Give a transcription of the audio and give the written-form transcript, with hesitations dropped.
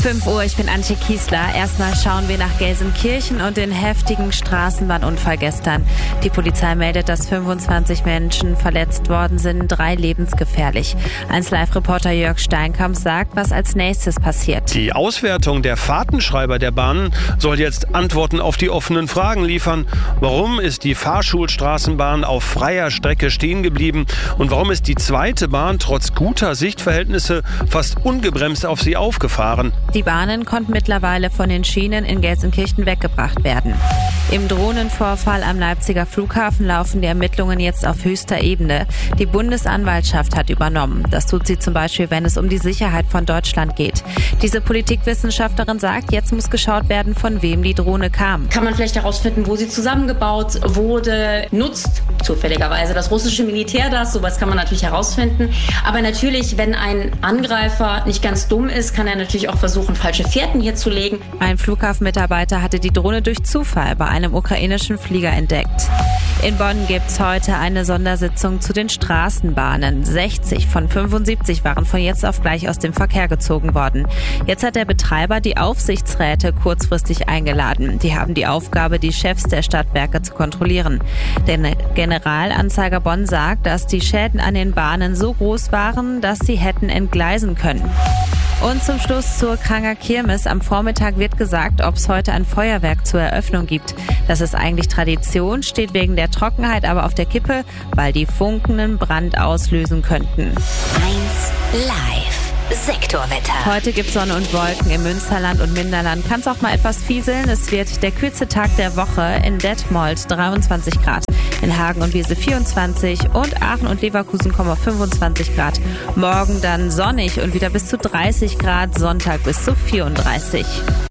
5 Uhr, ich bin Antje Kiesler. Erstmal schauen wir nach Gelsenkirchen und den heftigen Straßenbahnunfall gestern. Die Polizei meldet, dass 25 Menschen verletzt worden sind, 3 lebensgefährlich. 1Live-Reporter Jörg Steinkamp sagt, was als nächstes passiert. Die Auswertung der Fahrtenschreiber der Bahnen soll jetzt Antworten auf die offenen Fragen liefern. Warum ist die Fahrschulstraßenbahn auf freier Strecke stehen geblieben? Und warum ist die zweite Bahn trotz guter Sichtverhältnisse fast ungebremst auf sie aufgefahren? Die Bahnen konnten mittlerweile von den Schienen in Gelsenkirchen weggebracht werden. Im Drohnenvorfall am Leipziger Flughafen laufen die Ermittlungen jetzt auf höchster Ebene. Die Bundesanwaltschaft hat übernommen. Das tut sie zum Beispiel, wenn es um die Sicherheit von Deutschland geht. Diese Politikwissenschaftlerin sagt, jetzt muss geschaut werden, von wem die Drohne kam. Kann man vielleicht herausfinden, wo sie zusammengebaut wurde, nutzt zufälligerweise das russische Militär das? Sowas kann man natürlich herausfinden. Aber natürlich, wenn ein Angreifer nicht ganz dumm ist, kann er natürlich auch versuchen, falsche Fährten hier zu legen. Ein Flughafenmitarbeiter hatte die Drohne durch Zufall bei einem ukrainischen Flieger entdeckt. In Bonn gibt's heute eine Sondersitzung zu den Straßenbahnen. 60 von 75 waren von jetzt auf gleich aus dem Verkehr gezogen worden. Jetzt hat der Betreiber die Aufsichtsräte kurzfristig eingeladen. Die haben die Aufgabe, die Chefs der Stadtwerke zu kontrollieren. Der Generalanzeiger Bonn sagt, dass die Schäden an den Bahnen so groß waren, dass sie hätten entgleisen können. Und zum Schluss zur Kranger Kirmes. Am Vormittag wird gesagt, ob es heute ein Feuerwerk zur Eröffnung gibt. Das ist eigentlich Tradition, steht wegen der Trockenheit aber auf der Kippe, weil die Funken einen Brand auslösen könnten. 1Live Sektorwetter. Heute gibt es Sonne und Wolken im Münsterland und Minderland. Kann es auch mal etwas fieseln. Es wird der kühlste Tag der Woche. In Detmold 23 Grad. In Hagen und Wiese 24 und Aachen und Leverkusen kommen auf 25 Grad. Morgen dann sonnig und wieder bis zu 30 Grad, Sonntag bis zu 34.